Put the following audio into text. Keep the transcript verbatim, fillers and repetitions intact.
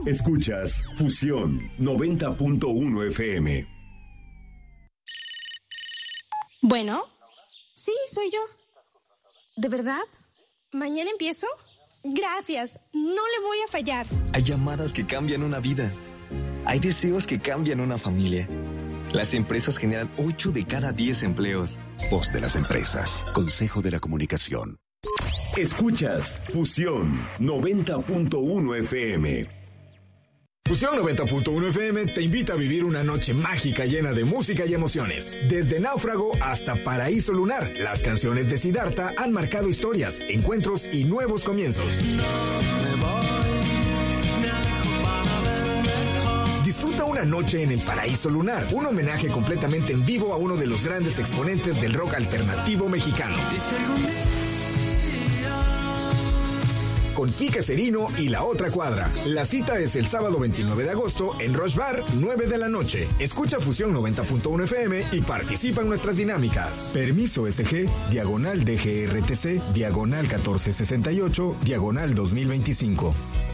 Escuchas Fusión noventa punto uno F M. Bueno, sí, soy yo. ¿De verdad? ¿Mañana empiezo? Gracias, no le voy a fallar. Hay llamadas que cambian una vida. Hay deseos que cambian una familia. Las empresas generan ocho de cada diez empleos. Voz de las empresas. Consejo de la Comunicación. Escuchas Fusión noventa punto uno F M. Fusión noventa punto uno F M te invita a vivir una noche mágica llena de música y emociones. Desde Náufrago hasta Paraíso Lunar, las canciones de Siddhartha han marcado historias, encuentros y nuevos comienzos. Disfruta una noche en el Paraíso Lunar, un homenaje completamente en vivo a uno de los grandes exponentes del rock alternativo mexicano. Con Quique Serino y La Otra Cuadra. La cita es el sábado veintinueve de agosto en Rush Bar, nueve de la noche. Escucha Fusión noventa punto uno F M y participa en nuestras dinámicas. Permiso S G, diagonal D G R T C, diagonal catorce sesenta y ocho, diagonal dos mil veinticinco.